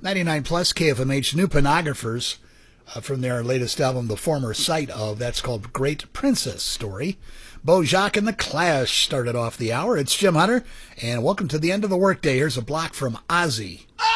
99 plus KFMH New Pornographers from their latest album, The Former Sight Of. That's called Great Princess Story. Beau Jocque and the Clash started off the hour. It's Jim Hunter, and welcome to the end of the workday. Here's a block from Ozzy.